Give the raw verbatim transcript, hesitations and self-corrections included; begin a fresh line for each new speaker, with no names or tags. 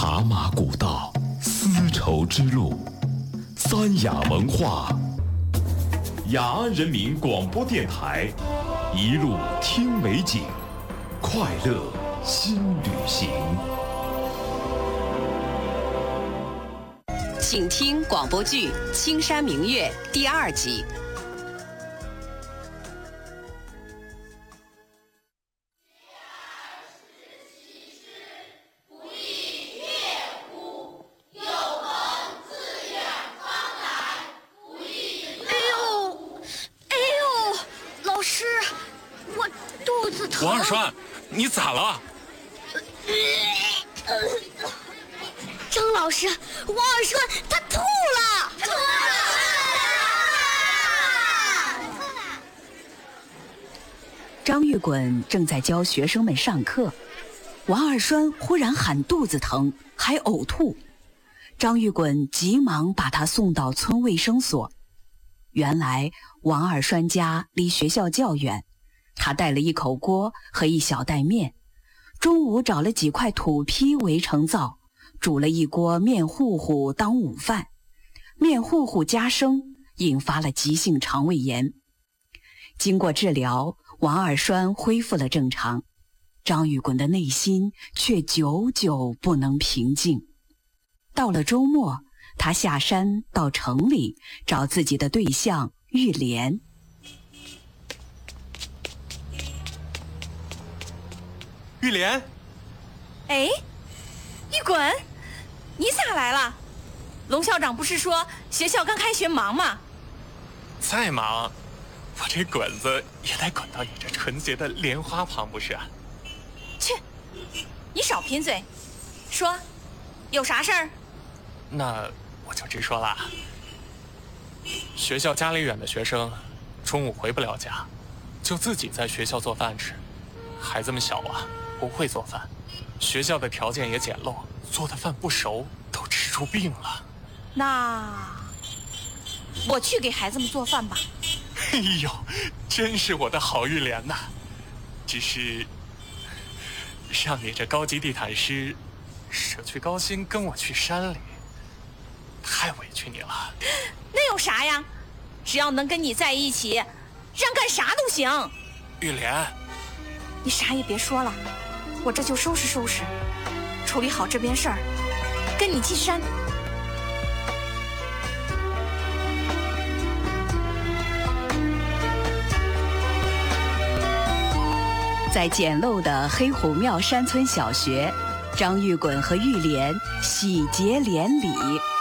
茶马古道，丝绸之路，三雅文化。雅安人民广播电台，一路听美景，快乐新旅行。
请听广播剧《青山明月》第二集。
王二栓，你咋了？
张老师，王二栓他吐了！吐
了！张玉滚正在教学生们上课，王二栓忽然喊肚子疼，还呕吐。张玉滚急忙把他送到村卫生所。原来王二栓家离学校较远，他带了一口锅和一小袋面，中午找了几块土坯围成灶，煮了一锅面糊糊当午饭。面糊糊加生，引发了急性肠胃炎。经过治疗，王二栓恢复了正常，张玉滚的内心却久久不能平静。到了周末，他下山到城里找自己的对象玉莲。
玉莲，
哎，玉滚，你咋来了？龙校长不是说学校刚开学忙吗？
再忙，我这滚子也得滚到你这纯洁的莲花旁不是？
去，你少贫嘴，说，有啥事儿？
那我就直说了。学校家里远的学生，中午回不了家，就自己在学校做饭吃。孩子们小啊，不会做饭，学校的条件也简陋，做的饭不熟，都吃出病了。
那我去给孩子们做饭吧。
哎呦，真是我的好玉莲呐！只是让你这高级地毯师舍去高薪跟我去山里，太委屈你了。
那有啥呀？只要能跟你在一起，让干啥都行。
玉莲，
你啥也别说了，我这就收拾收拾，处理好这边事儿，跟你进山。
在简陋的黑虎庙山村小学，张玉滚和玉莲喜结连理。